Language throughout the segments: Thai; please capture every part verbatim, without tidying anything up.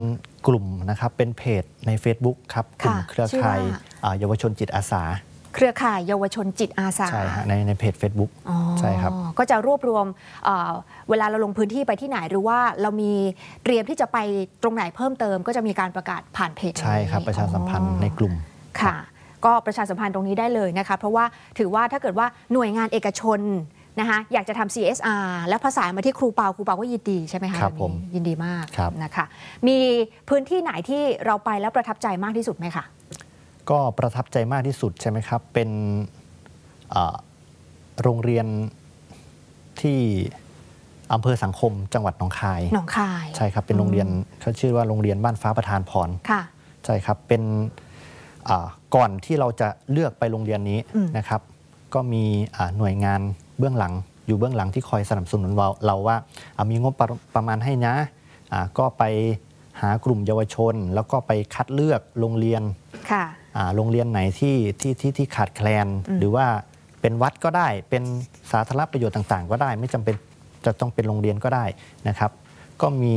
กลุ่มนะครับเป็นเพจใน Facebook ครับกลุ่มเครือข่ายเยาวชนจิตอาสาเครือข่ายเยาวชนจิตอาสาใช่ในในเพจ Facebook ใช่ครับก็จะรวบรวมเเวลาเราลงพื้นที่ไปที่ไหนหรือว่าเรามีเตรียมที่จะไปตรงไหนเพิ่มเติมก็จะมีการประกาศผ่านเพจใช่ครับประชาสัมพันธ์ในกลุ่มค่ะก็ประชาสัมพันธ์ตรงนี้ได้เลยนะคะเพราะว่าถือว่าถ้าเกิดว่าหน่วยงานเอกชนนะคะอยากจะทำ ซี เอส อาร์ และภาษามาที่ครูเปาครูเปาก็ยินดีใช่ไหมคะครับผมยินดีมากนะคะมีพื้นที่ไหนที่เราไปแล้วประทับใจมากที่สุดไหมคะก็ประทับใจมากที่สุดใช่ไหมครับเป็นโรงเรียนที่อำเภอสังคมจังหวัดหนองคายหนองคายใช่ครับเป็นโรงเรียนเขาชื่อว่าโรงเรียนบ้านฟ้าประธานพรค่ะใช่ครับเป็นก่อนที่เราจะเลือกไปโรงเรียนนี้นะครับก็มีหน่วยงานเบื้องหลังอยู่เบื้องหลังที่คอยสนับสนุนเราว่ามีงบประมาณให้นะก็ไปหากลุ่มเยาวชนแล้วก็ไปคัดเลือกโรงเรียนโรงเรียนไหนที่ที่ที่ที่ขาดแคลนหรือว่าเป็นวัดก็ได้เป็นสาธารณประโยชน์ต่างๆก็ได้ไม่จำเป็นจะต้องเป็นโรงเรียนก็ได้นะครับก็มี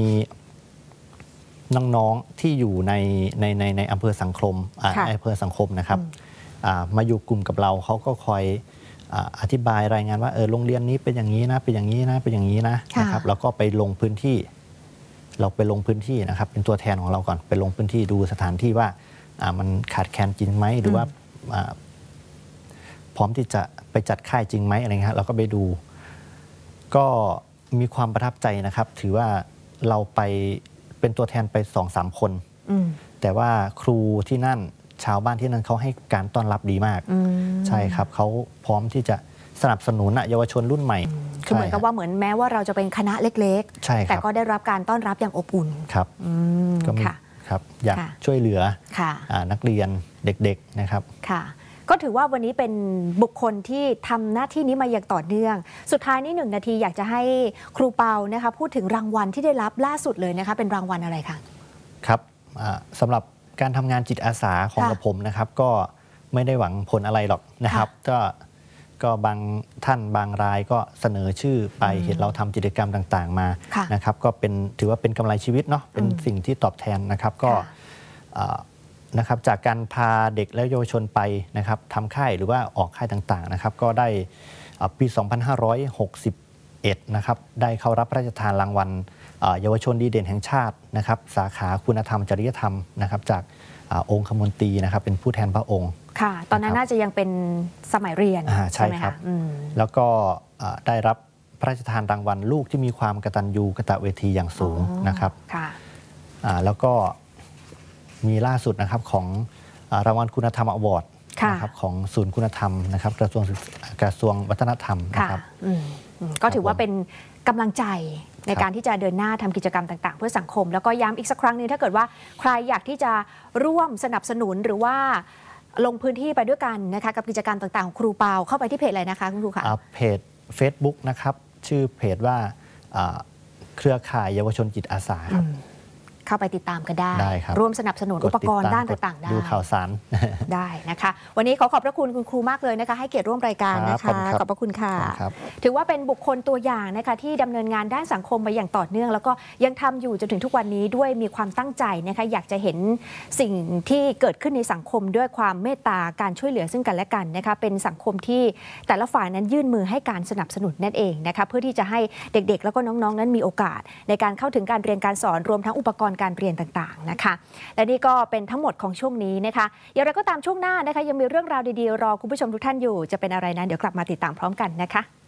น้องๆที่อยู่ในในในในอำเภอสังคมอำเภอสังคมนะครับมาอยู่กลุ่มกับเราเขาก็คอยอธิบายรายงานว่าเออโรงเรียนนี้เป็นอย่างนี้นะเป็นอย่างนี้นะเป็นอย่างนี้นะนะครับแล้วก็ไปลงพื้นที่เราไปลงพื้นที่นะครับเป็นตัวแทนของเราก่อนไปลงพื้นที่ดูสถานที่ว่ามันขาดแคลนจริงไหมหรือว่าพร้อมที่จะไปจัดค่ายจริงไหมอะไรเงี้ยเราก็ไปดูก็มีความประทับใจนะครับถือว่าเราไปเป็นตัวแทนไปสองสามคนแต่ว่าครูที่นั่นชาวบ้านที่นั่นเขาให้การต้อนรับดีมากใช่ครับเขาพร้อมที่จะสนับสนุนเยาวชนรุ่นใหม่คือเหมือนกับว่าเหมือนแม้ว่าเราจะเป็นคณะเล็กๆแต่ก็ได้รับการต้อนรับอย่างอบอุ่นครับก็มีครับอยากช่วยเหลือนักเรียนเด็กๆนะครับค่ะก็ถือว่าวันนี้เป็นบุคคลที่ทำหน้าที่นี้มาอย่างต่อเนื่องสุดท้ายนี้หนึ่งนาทีอยากจะให้ครูเปานะคะพูดถึงรางวัลที่ได้รับล่าสุดเลยนะคะเป็นรางวัลอะไรคะครับสำหรับการทำงานจิตอาสาของกระผมนะครับก็ไม่ได้หวังผลอะไรหรอกนะครับก็ก็บางท่านบางรายก็เสนอชื่อไปเห็นเราทำกิจกรรมต่างๆมานะครับก็เป็นถือว่าเป็นกำไรชีวิตเนาะเป็นสิ่งที่ตอบแทนนะครับก็นะครับจากการพาเด็กและเยาวชนไปนะครับทำค่ายหรือว่าออกค่ายต่างๆนะครับก็ได้ปี สองพันห้าร้อยหกสิบเอ็ด นะครับได้เข้ารับพระราชทานรางวัลเยาวชนดีเด่นแห่งชาตินะครับสาขาคุณธรรมจริยธรรมนะครับจากองค์คมนตรีนะครับเป็นผู้แทนพระองค์ค่ะตอนนั้นน่าจะยังเป็นสมัยเรียนใช่ไหมครับแล้วก็ได้รับพระราชทานรางวัลลูกที่มีความกตัญญูกตเวทีอย่างสูงนะครับแล้วก็มีล่าสุดนะครับของรางวัลคุณธรรมอวอร์ดนะครับของศูนย์คุณธรรมนะครับกระทรวงกระทรวงวัฒนธรรมนะครับก็ถือว่าเป็นกำลังใจในการที่จะเดินหน้าทำกิจกรรมต่างๆเพื่อสังคมแล้วก็ย้ำอีกสักครั้งนึงถ้าเกิดว่าใครอยากที่จะร่วมสนับสนุนหรือว่าลงพื้นที่ไปด้วยกันนะคะกับกิจกรรมต่างๆของครูเปาเข้าไปที่เพจอะไรนะคะคุณครูคะเพจ Facebook นะครับชื่อเพจว่าเครือข่ายเยาวชนจิตอาสาครับเข้าไปติดตามกันได้รวมสนับสนุนอุปกรณ์ด้านต่างๆได้ดูข่าวสารได้นะคะวันนี้ขอขอบพระคุณคุณครูมากเลยนะคะให้เกียรติร่วมรายการนะคะขอบพระคุณค่ะถือว่าเป็นบุคคลตัวอย่างนะคะที่ดำเนินงานด้านสังคมมาอย่างต่อเนื่องแล้วก็ยังทำอยู่จนถึงทุกวันนี้ด้วยมีความตั้งใจนะคะอยากจะเห็นสิ่งที่เกิดขึ้นในสังคมด้วยความเมตตาการช่วยเหลือซึ่งกันและกันนะคะเป็นสังคมที่แต่ละฝ่ายนั้นยื่นมือให้การสนับสนุนนั่นเองนะคะเพื่อที่จะให้เด็กๆแล้วก็น้องๆนั้นมีโอกาสในการเข้าถึงการเรียนการสอนรวมทั้งอุปกรณ์การเรียนต่างๆนะคะและนี่ก็เป็นทั้งหมดของช่วงนี้นะคะอย่างไรก็ตามช่วงหน้านะคะยังมีเรื่องราวดีๆรอคุณผู้ชมทุกท่านอยู่จะเป็นอะไรนั้นเดี๋ยวกลับมาติดตามพร้อมกันนะคะ